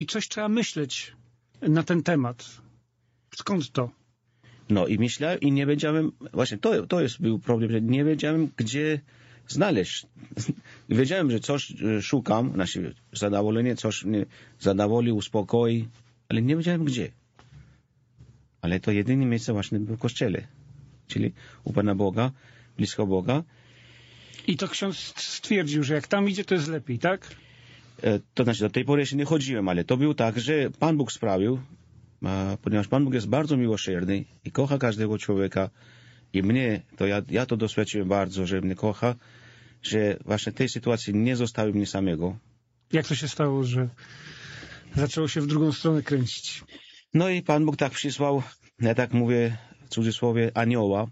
I coś trzeba myśleć na ten temat. Skąd to? No i myślałem i nie wiedziałem, właśnie to był problem, że nie wiedziałem, gdzie znaleźć. Wiedziałem, że coś szukam, znaczy zadowolenie, coś mnie zadowoli, uspokoi, ale nie wiedziałem gdzie. Ale to jedyne miejsce właśnie było w kościele, czyli u Pana Boga, blisko Boga. I to ksiądz stwierdził, że jak tam idzie, to jest lepiej, tak? To znaczy, do tej pory jeszcze nie chodziłem, ale to był tak, że Pan Bóg sprawił, ponieważ Pan Bóg jest bardzo miłosierny i kocha każdego człowieka i mnie, to ja to doświadczyłem bardzo, że mnie kocha, że właśnie tej sytuacji nie zostawił mnie samego. Jak to się stało, że zaczęło się w drugą stronę kręcić? No i Pan Bóg tak przysłał, ja tak mówię w cudzysłowie, anioła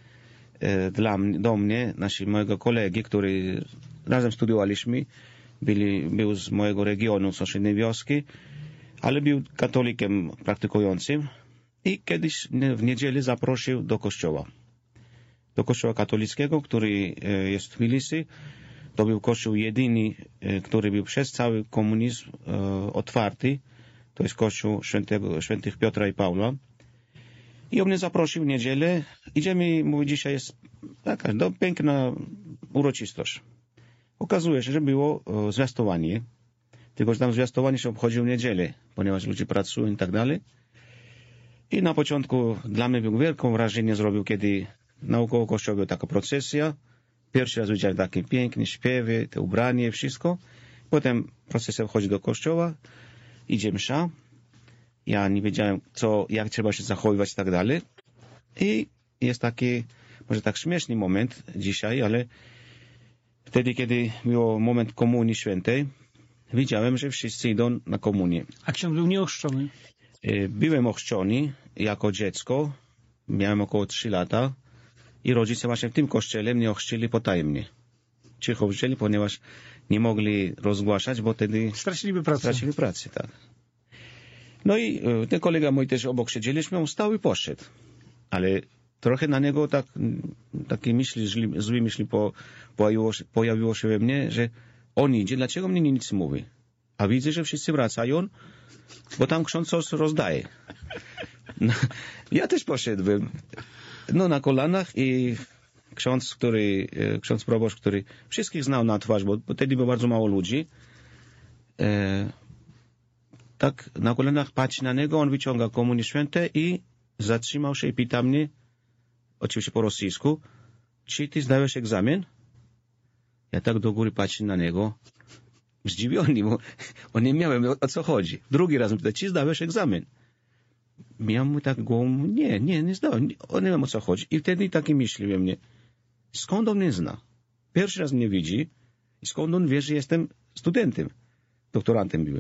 do mnie, mojego kolegi, który razem studiowaliśmy, był z mojego regionu, z sąsiedniej wioski, ale był katolikiem praktykującym i kiedyś w niedzielę zaprosił do kościoła katolickiego, który jest w Tbilisi. To był kościół jedyny, który był przez cały komunizm otwarty. To jest kościół świętych Piotra i Pawła. I on mnie zaprosił w niedzielę. Idziemy, mówi, dzisiaj jest taka piękna uroczystość. Okazuje się, że było zwiastowanie. Tylko, że tam zwiastowanie się obchodziło w niedzielę, ponieważ ludzie pracują i tak dalej. I na początku dla mnie było wielką wrażenie zrobił, kiedy naokoło kościoła była taka procesja. Pierwszy raz widziałem takie piękne śpiewy, te ubranie, wszystko. Potem procesja wchodzi do kościoła, idzie msza. Ja nie wiedziałem, jak trzeba się zachowywać i tak dalej. I jest taki, może tak śmieszny moment dzisiaj, ale wtedy, kiedy był moment Komunii Świętej, widziałem, że wszyscy idą na komunię. A ksiądz był nieochrzczony? Byłem ochrzczony jako dziecko, miałem około 3 lata i rodzice właśnie w tym kościele mnie ochrzcili potajemnie. Cicho wzięli, ponieważ nie mogli rozgłaszać, bo wtedy straciliby pracę. Tak. No i ten kolega mój też obok siedzieliśmy, on stał i poszedł. Ale trochę na niego takie myśli, złe myśli pojawiło się we mnie, że on idzie, dlaczego mnie nic mówi? A widzę, że wszyscy wracają, bo tam ksiądz coś rozdaje. No, ja też poszedłem. No na kolanach i ksiądz proboszcz, który wszystkich znał na twarz, bo wtedy było bardzo mało ludzi, tak na kolanach patrzy na niego, on wyciąga Komunię Świętą i zatrzymał się i pyta mnie, oczywiście po rosyjsku, czy ty zdałeś egzamin? Ja tak do góry patrzę na niego, zdziwiony, bo on nie miałem o co chodzi. Drugi raz pyta, czy zdałeś egzamin? Ja mu tak głową, nie zdałem, on nie wiem o co chodzi. I wtedy takie myśli we mnie, skąd on mnie zna? Pierwszy raz mnie widzi i skąd on wie, że jestem studentem, doktorantem byłem.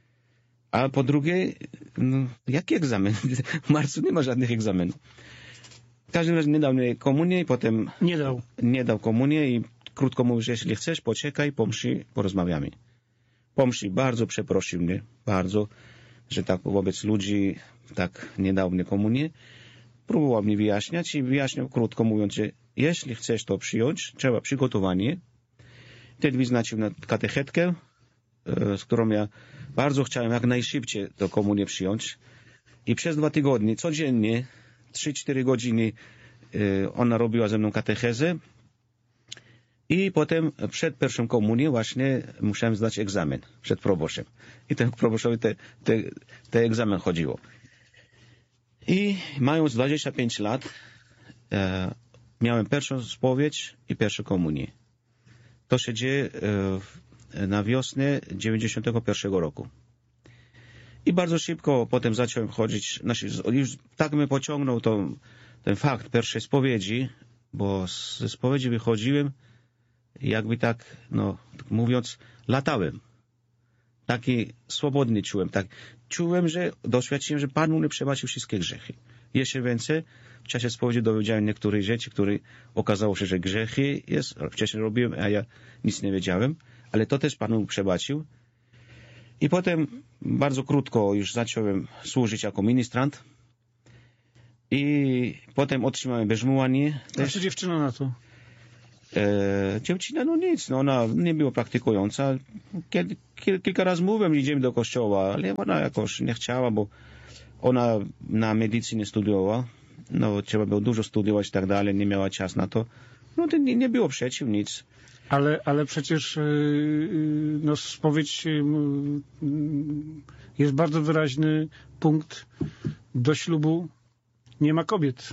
A po drugie, jaki egzamin? W marcu nie ma żadnych egzaminów. W każdym razie nie dał mnie komunię i potem nie dał komunię i krótko mówił, że jeśli chcesz, poczekaj, po mszy porozmawiamy. Po mszy bardzo przeprosił mnie, bardzo, że tak wobec ludzi tak nie dał mnie komunię. Próbował mnie wyjaśniać i wyjaśniał krótko, mówiąc, że jeśli chcesz to przyjąć, trzeba przygotowanie. Wtedy wyznaczył na katechetkę, z którą ja bardzo chciałem jak najszybciej tę komunię przyjąć. I przez 2 tygodnie, codziennie, 3-4 godziny ona robiła ze mną katechezę. I potem przed pierwszą komunią właśnie musiałem zdać egzamin przed proboszczem. I ten proboszczowi te egzamin chodziło. I mając 25 lat miałem pierwszą spowiedź i pierwszą komunię. To się dzieje na wiosnę 91 roku. I bardzo szybko potem zacząłem chodzić, już tak mnie pociągnął ten fakt pierwszej spowiedzi, bo ze spowiedzi wychodziłem jakby tak, mówiąc, latałem. Taki swobodny czułem. Tak. Czułem, że doświadczyłem, że Pan mnie przebaczył wszystkie grzechy. Jeszcze więcej, w czasie spowiedzi dowiedziałem niektórych rzeczy, które okazało się, że grzechy wcześniej robiłem, a ja nic nie wiedziałem, ale to też Pan mu przebaczył. I potem bardzo krótko już zacząłem służyć jako ministrant i potem otrzymałem bierzmowanie. A co dziewczyna na to? Dziewczyna, no nic, no ona nie była praktykująca. Kilka razy mówiłem, idziemy do kościoła, ale ona jakoś nie chciała, bo ona na medycynie studiowała. No, trzeba było dużo studiować i tak dalej, nie miała czas na to. No, to nie było przeciw, nic. Ale przecież no, spowiedź jest bardzo wyraźny punkt. Do ślubu nie ma kobiet.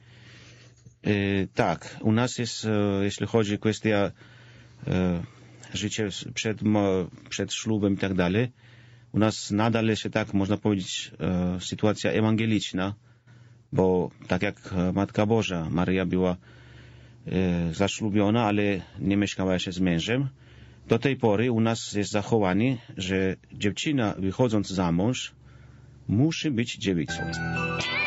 Tak, u nas jest, jeśli chodzi o kwestię życia przed ślubem i tak dalej, u nas nadal jest, tak można powiedzieć, sytuacja ewangeliczna, bo tak jak Matka Boża, Maryja była zaślubiona, ale nie mieszkała jeszcze z mężem, do tej pory u nas jest zachowanie, że dziewczyna wychodząc za mąż musi być dziewicą.